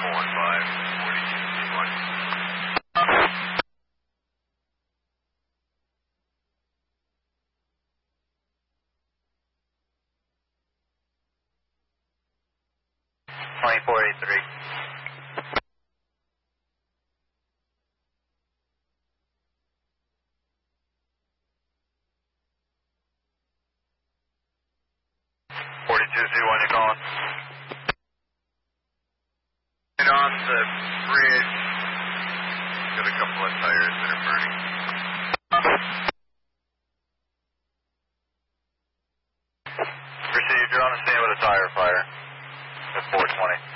2483. You calling? And on the bridge, got a couple of tires that are burning. Proceed, you're on the scene with a tire fire at 420.